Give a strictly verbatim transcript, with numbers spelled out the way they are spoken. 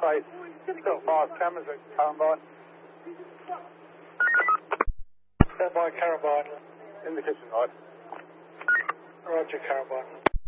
place. Got five cameras at Carambine. Stand by, Carambine. In the kitchen, right? Roger, Carambine.